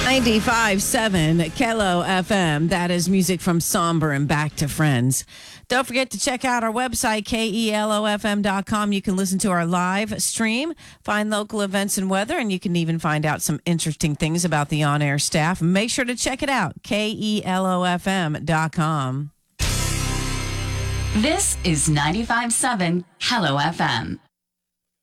95.7 Kelo FM. That is music from Somber and Back to Friends. Don't forget to check out our website, KELOFM.com. You can listen to our live stream, find local events and weather, and you can even find out some interesting things about the on-air staff. Make sure to check it out, KELOFM.com. This is 95.7 Hello FM.